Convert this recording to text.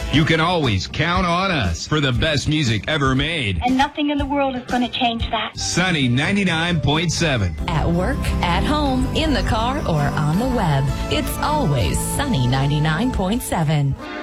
You can always count on us for the best music ever made. And nothing in the world is going to change that. Sunny 99.7. At work, at home, in the car, or on the web. It's always Sunny 99.7.